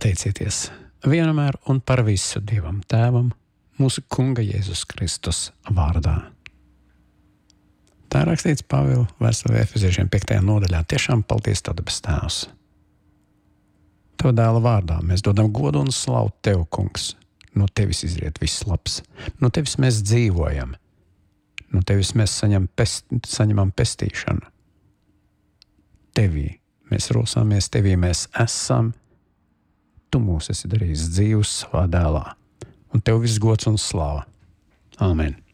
pateicieties vienmēr un par visu Dievam Tēvam, mūsu Kunga Jēzus Kristus vārdā. Tā ir rakstīts Pāvila vēstulē Efeziešiem 5. nodaļā. Tiešām paldies Tev, debes Tēvs. Tev dēla vārdā mēs dodam godu un slavu Tev, Kungs. No Tevis izriet viss labs. No Tevis mēs dzīvojam. No Tevis mēs saņemam pestīšanu. Tevī mēs rosāmies, Tevī mēs esam. Tu mūs esi darījis dzīvus savā dēlā. Un Tev viss gods un slava. Āmen.